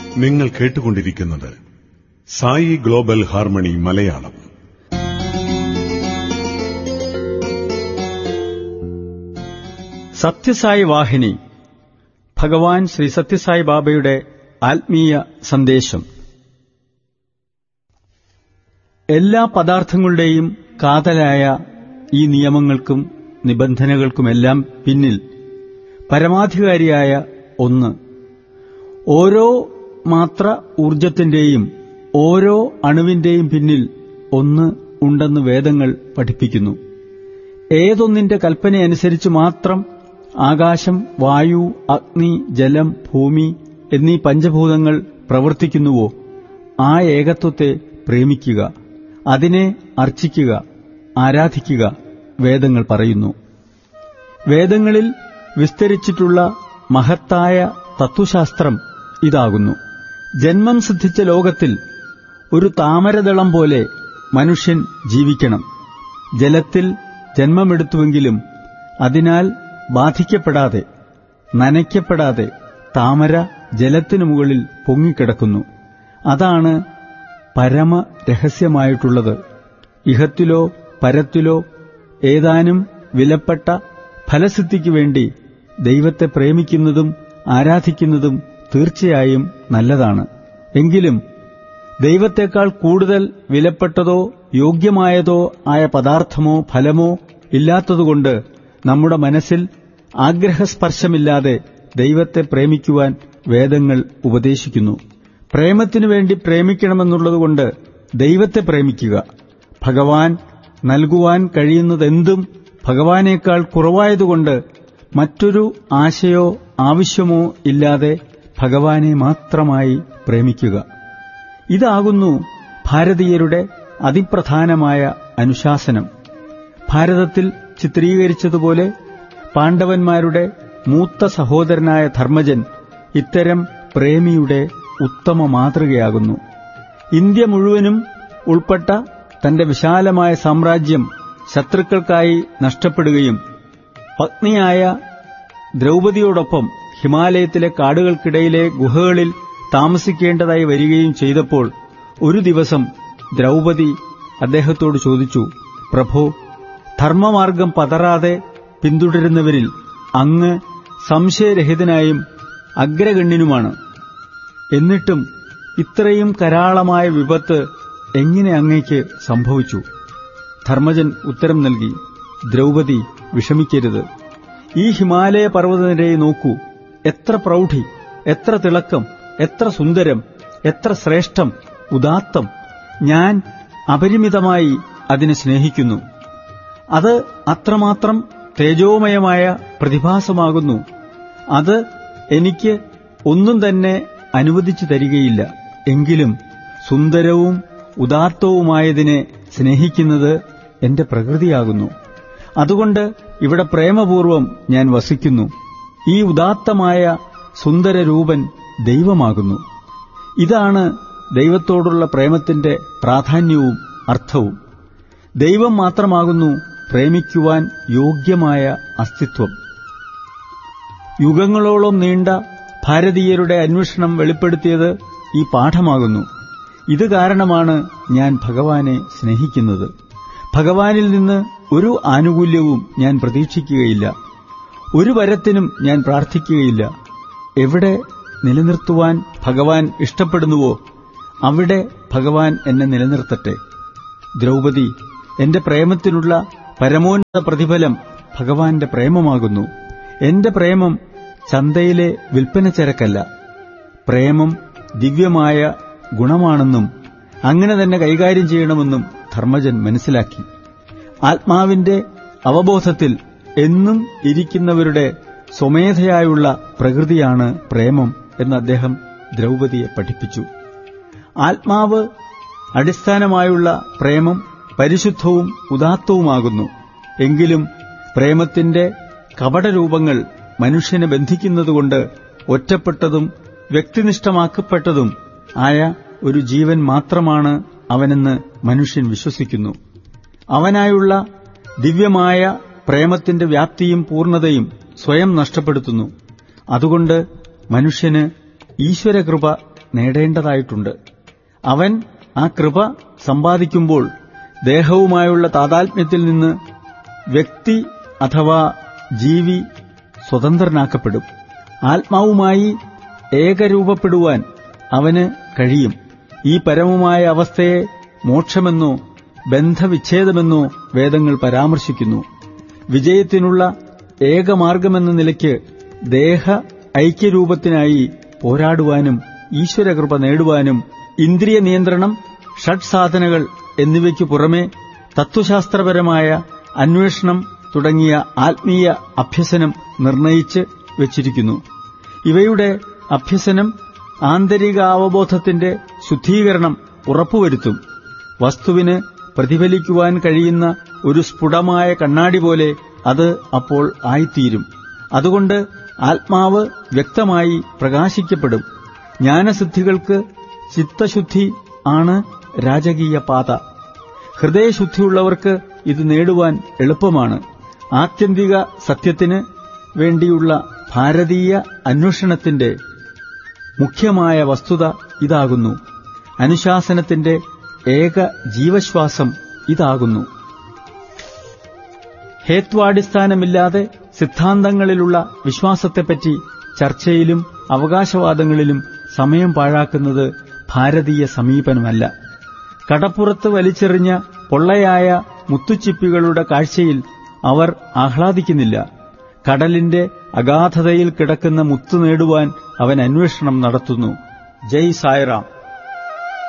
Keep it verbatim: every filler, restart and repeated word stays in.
നിങ്ങൾ കേട്ടുകൊണ്ടിരിക്കുന്നത് Sai global harmony Malayalam. Sathya Sai വാഹിനി, ഭഗവാൻ ശ്രീ സത്യസായി ബാബയുടെ ആത്മീയ സന്ദേശം. എല്ലാ പദാർത്ഥങ്ങളുടെയും കാതലായ ഈ നിയമങ്ങൾക്കും നിബന്ധനകൾക്കുമെല്ലാം പിന്നിൽ പരമാധികാരിയായ ഒന്ന്, ഓരോ മാത്ര ഊർജത്തിന്റെയും ഓരോ അണുവിന്റെയും പിന്നിൽ ഒന്ന് ഉണ്ടെന്ന് വേദങ്ങൾ പഠിപ്പിക്കുന്നു. ഏതൊന്നിന്റെ കൽപ്പനയനുസരിച്ച് മാത്രം ആകാശം, വായു, അഗ്നി, ജലം, ഭൂമി എന്നീ പഞ്ചഭൂതങ്ങൾ പ്രവർത്തിക്കുന്നുവോ ആ ഏകത്വത്തെ പ്രേമിക്കുക, അതിനെ അർച്ചിക്കുക, ആരാധിക്കുക വേദങ്ങൾ പറയുന്നു. വേദങ്ങളിൽ വിസ്തരിച്ചിട്ടുള്ള മഹത്തായ തത്വശാസ്ത്രം ഇതാകുന്നു. ജന്മം സിദ്ധിച്ച ലോകത്തിൽ ഒരു താമരദളം പോലെ മനുഷ്യൻ ജീവിക്കണം. ജലത്തിൽ ജന്മമെടുത്തുവെങ്കിലും അതിനാൽ ബാധിക്കപ്പെടാതെ, നനയ്ക്കപ്പെടാതെ താമര ജലത്തിനു മുകളിൽ പൊങ്ങിക്കിടക്കുന്നു. അതാണ് പരമ രഹസ്യമായിട്ടുള്ളത്. ഇഹത്തിലോ പരത്തിലോ ഏതാനും വിലപ്പെട്ട ഫലസിദ്ധിക്കു വേണ്ടി ദൈവത്തെ പ്രേമിക്കുന്നതും ആരാധിക്കുന്നതും തീർച്ചയായും നല്ലതാണ്. എങ്കിലും ദൈവത്തെക്കാൾ കൂടുതൽ വിലപ്പെട്ടതോ യോഗ്യമായതോ ആയ പദാർത്ഥമോ ഫലമോ ഇല്ലാത്തതുകൊണ്ട് നമ്മുടെ മനസ്സിൽ ആഗ്രഹസ്പർശമില്ലാതെ ദൈവത്തെ പ്രേമിക്കുവാൻ വേദങ്ങൾ ഉപദേശിക്കുന്നു. പ്രേമത്തിനു വേണ്ടി പ്രേമിക്കണമെന്നുള്ളതുകൊണ്ട് ദൈവത്തെ പ്രേമിക്കുക. ഭഗവാൻ നൽകുവാൻ കഴിയുന്നതെന്തും ഭഗവാനേക്കാൾ കുറവായതുകൊണ്ട് മറ്റൊരു ആശയോ ആവശ്യമോ ഇല്ലാതെ ഭഗവാനെ മാത്രമായി പ്രേമിക്കുക. ഇതാകുന്നു ഭാരതീയരുടെ അതിപ്രധാനമായ അനുശാസനം. ഭാരതത്തിൽ ചിത്രീകരിച്ചതുപോലെ പാണ്ഡവന്മാരുടെ മൂത്ത സഹോദരനായ ധർമ്മജൻ ഇത്തരം പ്രേമിയുടെ ഉത്തമ മാതൃകയാകുന്നു. ഇന്ത്യ മുഴുവനും ഉൾപ്പെട്ട തന്റെ വിശാലമായ സാമ്രാജ്യം ശത്രുക്കൾക്കായി നഷ്ടപ്പെടുകയും പത്നിയായ ദ്രൗപദിയോടൊപ്പം ഹിമാലയത്തിലെ കാടുകൾക്കിടയിലെ ഗുഹകളിൽ താമസിക്കേണ്ടതായി വരികയും ചെയ്തപ്പോൾ ഒരു ദിവസം ദ്രൗപദി അദ്ദേഹത്തോട് ചോദിച്ചു, പ്രഭോ, ധർമ്മമാർഗം പതറാതെ പിന്തുടരുന്നവരിൽ അങ്ങ് സംശയരഹിതനായും അഗ്രഗണ്യനുമാണ്. എന്നിട്ടും ഇത്രയും കരാളമായ വിപത്ത് എങ്ങനെ അങ്ങയ്ക്ക് സംഭവിച്ചു? ധർമ്മജൻ ഉത്തരം നൽകി, ദ്രൗപദി, വിഷമിക്കരുത്. ഈ ഹിമാലയ പർവ്വതനിരയെ നോക്കൂ. എത്ര പ്രൗഢി, എത്ര തിളക്കം, എത്ര സുന്ദരം, എത്ര ശ്രേഷ്ഠം, ഉദാത്തം. ഞാൻ അപരിമിതമായി അതിനെ സ്നേഹിക്കുന്നു. അത് അത്രമാത്രം തേജോമയമായ പ്രതിഭാസമാകുന്നു. അത് എനിക്ക് ഒന്നും തന്നെ അനുവദിച്ചു തരികയില്ല. എങ്കിലും സുന്ദരവും ഉദാത്തവുമായതിനെ സ്നേഹിക്കുന്നത് എന്റെ പ്രകൃതിയാകുന്നു. അതുകൊണ്ട് ഇവിടെ പ്രേമപൂർവം ഞാൻ വസിക്കുന്നു. ഈ ഉദാത്തമായ സുന്ദരരൂപൻ ദൈവമാകുന്നു. ഇതാണ് ദൈവത്തോടുള്ള പ്രേമത്തിന്റെ പ്രാധാന്യവും അർത്ഥവും. ദൈവം മാത്രമാകുന്നു പ്രേമിക്കുവാൻ യോഗ്യമായ അസ്തിത്വം. യുഗങ്ങളോളം നീണ്ട ഭാരതീയരുടെ അന്വേഷണം വെളിപ്പെടുത്തിയത് ഈ പാഠമാകുന്നു. ഇത് കാരണമാണ് ഞാൻ ഭഗവാനെ സ്നേഹിക്കുന്നത്. ഭഗവാനിൽ നിന്ന് ഒരു ആനുകൂല്യവും ഞാൻ പ്രതീക്ഷിക്കുകയില്ല. ഒരു വരത്തിനും ഞാൻ പ്രാർത്ഥിക്കുകയില്ല. എവിടെ നിലനിർത്തുവാൻ ഭഗവാൻ ഇഷ്ടപ്പെടുന്നുവോ അവിടെ ഭഗവാൻ എന്നെ നിലനിർത്തട്ടെ. ദ്രൗപദി, എന്റെ പ്രേമത്തിനുള്ള പരമോന്നത പ്രതിഫലം ഭഗവാന്റെ പ്രേമമാകുന്നു. എന്റെ പ്രേമം ചന്തയിലെ വിൽപ്പനച്ചരക്കല്ല. പ്രേമം ദിവ്യമായ ഗുണമാണെന്നും അങ്ങനെ തന്നെ കൈകാര്യം ചെയ്യണമെന്നും ധർമ്മജൻ മനസ്സിലാക്കി. ആത്മാവിന്റെ അവബോധത്തിൽ എന്നും ഇരിക്കുന്നവരുടെ സ്വമേധയായുള്ള പ്രകൃതിയാണ് പ്രേമം എന്ന് അദ്ദേഹം ദ്രൗപദിയെ പഠിപ്പിച്ചു. ആത്മാവ് അടിസ്ഥാനമായുള്ള പ്രേമം പരിശുദ്ധവും ഉദാത്തവുമാകുന്നു. എങ്കിലും പ്രേമത്തിന്റെ കപടരൂപങ്ങൾ മനുഷ്യനെ ബന്ധിക്കുന്നതുകൊണ്ട് ഒറ്റപ്പെട്ടതും വ്യക്തിനിഷ്ഠമാക്കപ്പെട്ടതും ആയ ഒരു ജീവൻ മാത്രമാണ് അവനെന്ന് മനുഷ്യൻ വിശ്വസിക്കുന്നു. അവനായുള്ള ദിവ്യമായ പ്രേമത്തിന്റെ വ്യാപ്തിയും പൂർണ്ണതയും സ്വയം നഷ്ടപ്പെടുത്തുന്നു. അതുകൊണ്ട് മനുഷ്യന് ഈശ്വരകൃപ നേടേണ്ടതായിട്ടുണ്ട്. അവൻ ആ കൃപ സമ്പാദിക്കുമ്പോൾ ദേഹവുമായുള്ള താതാത്മ്യത്തിൽ നിന്ന് വ്യക്തി അഥവാ ജീവി സ്വതന്ത്രനാക്കപ്പെടും. ആത്മാവുമായി ഏകരൂപപ്പെടുവാൻ അവന് കഴിയും. ഈ പരമമായ അവസ്ഥയെ മോക്ഷമെന്നോ ബന്ധവിച്ഛേദമെന്നോ വേദങ്ങൾ പരാമർശിക്കുന്നു. വിജയത്തിനുള്ള ഏകമാർഗമെന്ന നിലയ്ക്ക് ദേഹ ഐക്യരൂപത്തിനായി പോരാടുവാനും ഈശ്വരകൃപ നേടുവാനും ഇന്ദ്രിയ നിയന്ത്രണം, ഷഡ്സാധനകൾ എന്നിവയ്ക്കു പുറമെ തത്വശാസ്ത്രപരമായ അന്വേഷണം തുടങ്ങിയ ആത്മീയ അഭ്യസനം നിർണയിച്ച് വച്ചിരിക്കുന്നു. ഇവയുടെ അഭ്യസനം ആന്തരികാവബോധത്തിന്റെ ശുദ്ധീകരണം ഉറപ്പുവരുത്തും. വസ്തുവിന് പ്രതിഫലിക്കുവാൻ കഴിയുന്ന ഒരു സ്ഫുടമായ കണ്ണാടി പോലെ അത് അപ്പോൾ ആയിത്തീരും. അതുകൊണ്ട് ആത്മാവ് വ്യക്തമായി പ്രകാശിക്കപ്പെടും. ജ്ഞാനസിദ്ധികൾക്ക് ചിത്തശുദ്ധി ആണ് രാജകീയ പാത. ഹൃദയശുദ്ധിയുള്ളവർക്ക് ഇത് നേടുവാൻ എളുപ്പമാണ്. ആത്യന്തിക സത്യത്തിന് വേണ്ടിയുള്ള ഭാരതീയ അന്വേഷണത്തിന്റെ മുഖ്യമായ വസ്തുത ഇതാകുന്നു. അനുശാസനത്തിന്റെ ഏക ജീവശ്വാസം ഇതാകുന്നു. ഹേത്വാടിസ്ഥാനമില്ലാതെ സിദ്ധാന്തങ്ങളിലുള്ള വിശ്വാസത്തെപ്പറ്റി ചർച്ചയിലും അവകാശവാദങ്ങളിലും സമയം പാഴാക്കുന്നത് ഭാരതീയ സമീപനമല്ല. കടപ്പുറത്ത് വലിച്ചെറിഞ്ഞ പൊള്ളയായ മുത്തുച്ചിപ്പികളുടെ കാഴ്ചയിൽ അവർ ആഹ്ലാദിക്കുന്നില്ല. കടലിന്റെ അഗാധതയിൽ കിടക്കുന്ന മുത്തു നേടുവാൻ അവൻ അന്വേഷണം നടത്തുന്നു. ജയ് സായിറാം.